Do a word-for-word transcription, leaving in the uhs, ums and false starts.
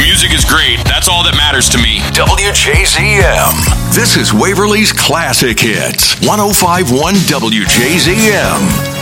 music is great. That's all that matters to me. W J Z M. This is Waverly's Classic Hits. one oh five point one W J Z M.